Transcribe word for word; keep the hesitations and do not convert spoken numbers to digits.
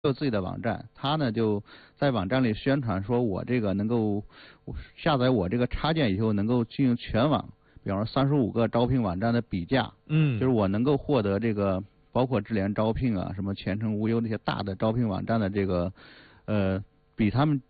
有自己的网站，他呢就在网站里宣传说，我这个能够下载我这个插件以后，能够进行全网，比方说三十五个招聘网站的比价， 嗯， 就是我能够获得这个包括智联招聘啊、什么前程无忧这些大的招聘网站的这个呃，比他们